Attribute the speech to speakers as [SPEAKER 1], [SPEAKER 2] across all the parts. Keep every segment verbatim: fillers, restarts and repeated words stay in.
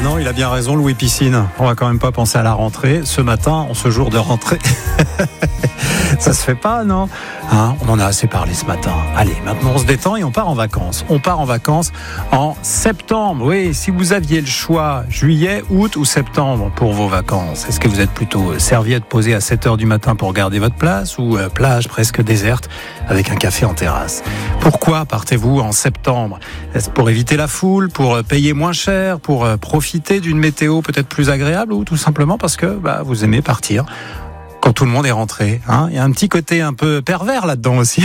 [SPEAKER 1] non, il a bien raison, Louis Piscine. On va quand même pas penser à la rentrée. Ce matin, en ce jour de rentrée, ça se fait pas, non hein, on en a assez parlé ce matin. Allez, maintenant on se détend et on part en vacances. On part en vacances en septembre. Oui, si vous aviez le choix, juillet, août ou septembre pour vos vacances, est-ce que vous êtes plutôt serviette posée à sept heures du matin pour garder votre place ou euh, plage presque déserte avec un café en terrasse? Pourquoi partez-vous en septembre? Est-ce pour éviter la foule, pour payer moins cher, pour profiter d'une météo peut-être plus agréable ou tout simplement parce que bah, vous aimez partir quand tout le monde est rentré, hein. Il y a un petit côté un peu pervers là-dedans aussi.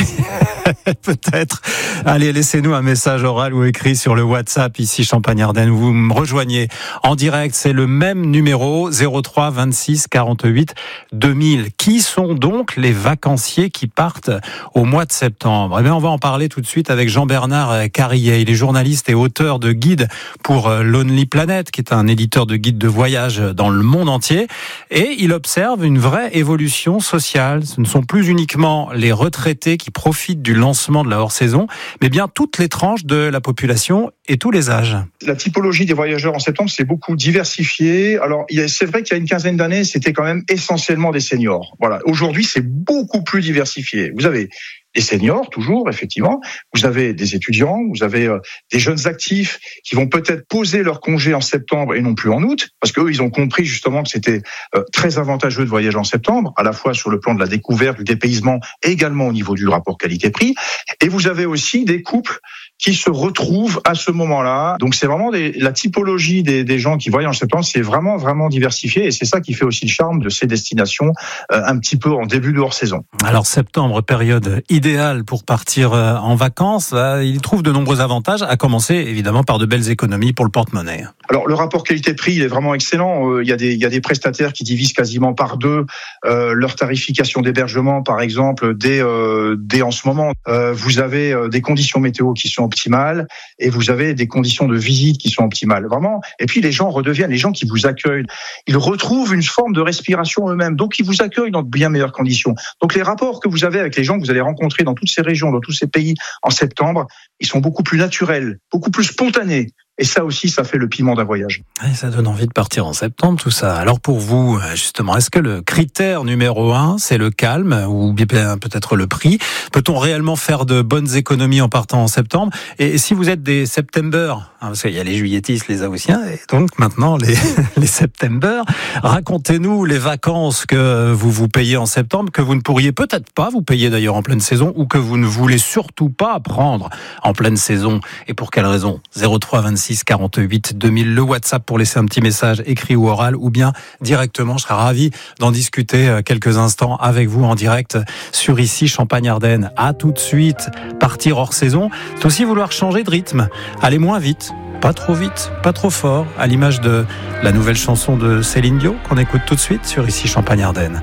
[SPEAKER 1] Peut-être. Allez, laissez-nous un message oral ou écrit sur le WhatsApp ici Champagne-Ardenne. Vous me rejoignez en direct. C'est le même numéro zéro trois vingt-six quarante-huit deux mille. Qui sont donc les vacanciers qui partent au mois de septembre? Eh bien, on va en parler tout de suite avec Jean-Bernard Carillet. Il est journaliste et auteur de guide pour Lonely Planet, qui est un éditeur de guides de voyage dans le monde entier. Et il observe une vraie évolution sociale. Ce ne sont plus uniquement les retraités qui profitent du lancement de la hors-saison, mais bien toutes les tranches de la population et tous les âges.
[SPEAKER 2] La typologie des voyageurs en septembre, c'est beaucoup diversifié. Alors, il y a, c'est vrai qu'il y a une quinzaine d'années, c'était quand même essentiellement des seniors. Voilà. Aujourd'hui, c'est beaucoup plus diversifié. Vous avez des seniors, toujours, effectivement. Vous avez des étudiants, vous avez euh, des jeunes actifs qui vont peut-être poser leur congé en septembre et non plus en août, parce qu'eux, ils ont compris justement que c'était euh, très avantageux de voyager en septembre, à la fois sur le plan de la découverte, du dépaysement, et également au niveau du rapport qualité-prix. Et vous avez aussi des couples qui se retrouvent à ce moment-là. Donc c'est vraiment des, la typologie des, des gens qui voyagent en septembre, c'est vraiment, vraiment diversifié, et c'est ça qui fait aussi le charme de ces destinations euh, un petit peu en début de hors-saison.
[SPEAKER 1] Alors septembre, période idéal pour partir en vacances. Il trouve de nombreux avantages, à commencer évidemment par de belles économies pour le porte-monnaie.
[SPEAKER 2] Alors le rapport qualité-prix, il est vraiment excellent. Il y a des, il y a des prestataires qui divisent quasiment par deux euh, leur tarification d'hébergement, par exemple, dès, euh, dès en ce moment. Euh, vous avez des conditions météo qui sont optimales et vous avez des conditions de visite qui sont optimales. Vraiment. Et puis les gens redeviennent, les gens qui vous accueillent, ils retrouvent une forme de respiration eux-mêmes. Donc ils vous accueillent dans de bien meilleures conditions. Donc les rapports que vous avez avec les gens que vous allez rencontrer dans toutes ces régions, dans tous ces pays en septembre, ils sont beaucoup plus naturels, beaucoup plus spontanés. Et ça aussi, ça fait le piment d'un voyage.
[SPEAKER 1] Et ça donne envie de partir en septembre, tout ça. Alors pour vous, justement, est-ce que le critère numéro un, c'est le calme ou bien peut-être le prix? Peut-on réellement faire de bonnes économies en partant en septembre? Et si vous êtes des Septembers, hein, parce qu'il y a les juilletistes, les haussiens, et donc maintenant les, les Septembers, racontez-nous les vacances que vous vous payez en septembre, que vous ne pourriez peut-être pas vous payer d'ailleurs en pleine saison, ou que vous ne voulez surtout pas prendre en pleine saison. Et pour quelle raison? zéro trois vingt-six quarante-huit deux mille, le WhatsApp pour laisser un petit message écrit ou oral, ou bien directement. Je serais ravi d'en discuter quelques instants avec vous en direct sur ici Champagne-Ardenne. À tout de suite. Partir hors saison, c'est aussi vouloir changer de rythme, aller moins vite, pas trop vite, pas trop fort, à l'image de la nouvelle chanson de Céline Dion qu'on écoute tout de suite sur ici Champagne-Ardenne.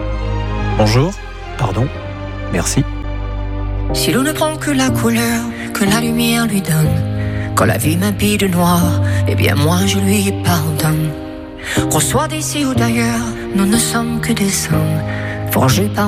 [SPEAKER 1] Bonjour, pardon, merci.
[SPEAKER 3] Si l'on ne prend que la couleur que la lumière lui donne, quand la vie m'habille de noir, eh bien moi je lui pardonne. Qu'on soit d'ici ou d'ailleurs, nous ne sommes que des hommes forgés par